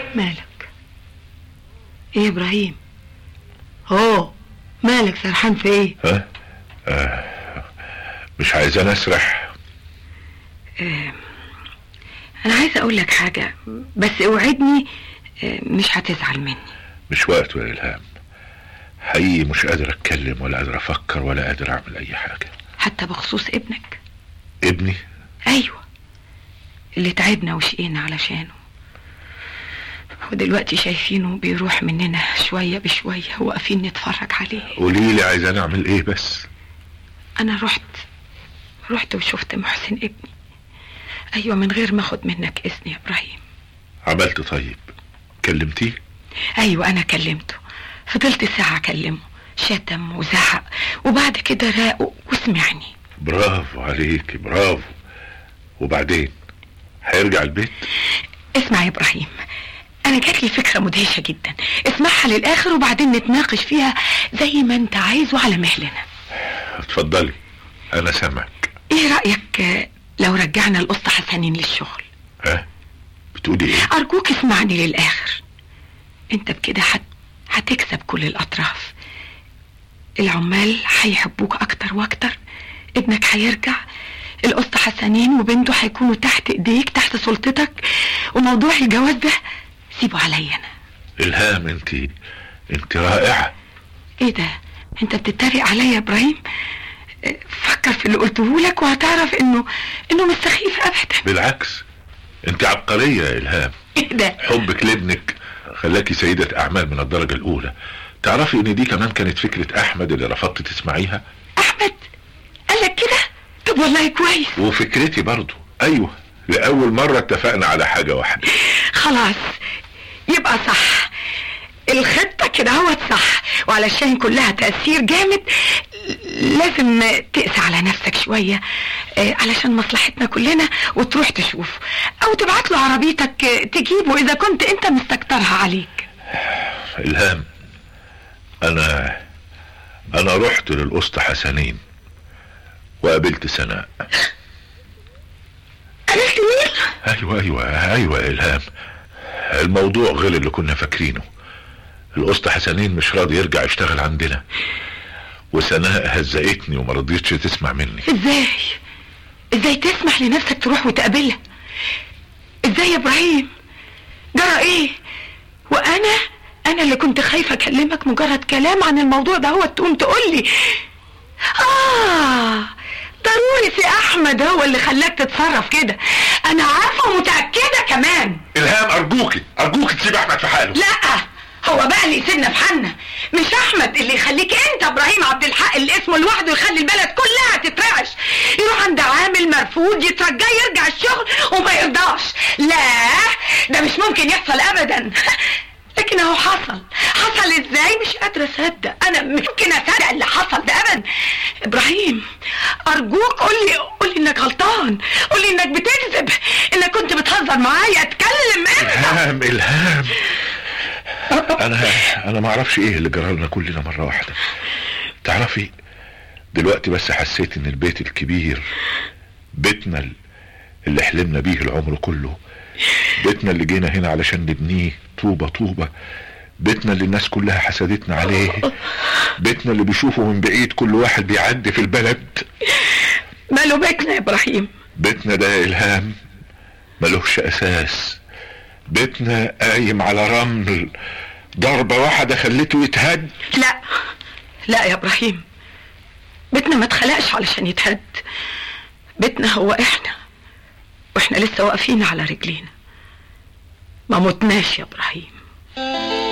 مالك ايه يا ابراهيم؟ مالك سرحان في ايه؟ مش عايزاني اسرح. انا عايزه اقول لك حاجه بس اوعدني مش هتزعل مني. مش وقته يا إلهام، حقيقي مش قادر اتكلم ولا قادر افكر ولا قادر اعمل اي حاجه. حتى بخصوص ابنك. ابني؟ ايوه، اللي تعبنا وشقينا علشانه ودلوقتي شايفينه بيروح مننا شويه بشويه وواقفين نتفرج عليه. قوليلي عايزاني اعمل ايه بس؟ انا رحت وشفت محسن ابني. ايوه، من غير ما اخد منك اذن يا ابراهيم. عملت؟ طيب كلمتيه؟ ايوه انا كلمته، فضلت ساعه اكلمه، شتم وزعق وبعد كده راق وسمعني. برافو عليك، برافو. وبعدين هيرجع البيت؟ اسمع يا ابراهيم، انا جات لي فكره مدهشه جدا، اسمعها للاخر وبعدين نتناقش فيها زي ما انت عايز وعلى مهلنا. اتفضلي انا سامعك. ايه رايك لو رجعنا القسط حسنين للشغل؟ بتقولي ايه؟ ارجوك اسمعني للاخر. انت بكده هتكسب كل الاطراف، العمال هيحبوك اكتر واكتر، ابنك هيرجع، القسط حسنين وبنته هيكونوا تحت ايديك، تحت سلطتك، وموضوع الجواز ده سيبه عليا انا. إلهام انت رائعة. ايه ده؟ انت بتتريق عليا يا ابراهيم؟ فكر في اللي قلته لك وهتعرف انه مش سخيف ابدا. بالعكس، انت عبقرية يا إلهام. ايه ده؟ حبك لابنك خلاكي سيدة اعمال من الدرجة الاولى. تعرفي ان دي كمان كانت فكرة احمد اللي رفضت تسمعيها؟ احمد قالك كده؟ طب والله كويس. وفكرتي برضو. ايوه، لأول مرة اتفقنا على حاجة واحدة. خلاص يبقى صح الخطة كده، هوت صح. وعلشان كلها تأثير جامد لازم تقسى على نفسك شوية علشان مصلحتنا كلنا، وتروح تشوف او تبعت له عربيتك تجيبه اذا كنت انت مستكترها عليك. إلهام، انا رحت للقسط حسنين وقابلت سناء. قالت لي ايوه يا إلهام، الموضوع غير اللي كنا فاكرينه. القسط حسنين مش راضي يرجع يشتغل عندنا، وسناء هزقتني وما رضيتش تسمع مني. ازاي تسمح لنفسك تروح وتقابلها؟ ازاي يا ابراهيم؟ جرى ايه؟ وانا اللي كنت خايفه اكلمك مجرد كلام عن الموضوع ده هو تقوم تقول لي ضروري في احمد هو اللي خلاك تتصرف كده. انا عارفه ومتاكده كمان. إلهام ارجوكي تسيب احمد في حاله. لا، هو بقى اللي يسيبنا في حالنا، مش احمد اللي يخليك انت ابراهيم عبد الحق اللي اسمه لوحده يخلي البلد كلها تترعش، يروح عند عامل مرفوض يترجاه يرجع الشغل وما يرضاش. لا، ده مش ممكن يحصل ابدا. لكن اهو حصل ازاي؟ مش قادره اصدق. انا ممكن اصدق اللي حصل ده ابدا. ابراهيم ارجوك قولي انك غلطان، قولي انك بتكذب، انك كنت بتهزر معايا. اتكلم انت. إلهام انا ما اعرفش ايه اللي جرالنا كلنا مرة واحدة. تعرفي دلوقتي بس حسيت ان البيت الكبير، بيتنا اللي حلمنا بيه العمر كله، بيتنا اللي جينا هنا علشان نبنيه طوبة طوبة، بيتنا اللي الناس كلها حسدتنا عليه، بيتنا اللي بيشوفوا من بعيد كل واحد بيعدي في البلد. ماله بيتنا يا ابراهيم؟ بيتنا ده يا إلهام ملوش اساس، بيتنا قايم على رمل، ضربة واحدة خليته يتهد. لا يا ابراهيم، بيتنا ما اتخلقش علشان يتهد. بيتنا هو واحنا لسه واقفين على رجلينا، ما متناش يا ابراهيم.